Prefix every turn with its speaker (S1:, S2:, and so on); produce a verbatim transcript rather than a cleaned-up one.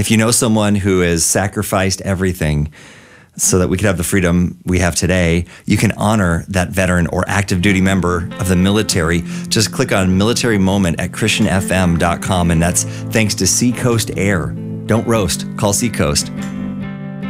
S1: If you know someone who has sacrificed everything so that we could have the freedom we have today, you can honor that veteran or active duty member of the military. Just click on Military Moment at Christian F M dot com, and that's thanks to Seacoast Air. Don't roast, call Seacoast.